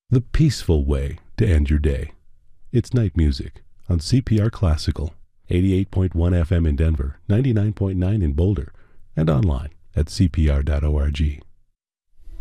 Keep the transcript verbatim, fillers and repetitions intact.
The peaceful way to end your day. It's night music on C P R Classical, eighty-eight point one F M in Denver, ninety-nine point nine in Boulder, and online at c p r dot org.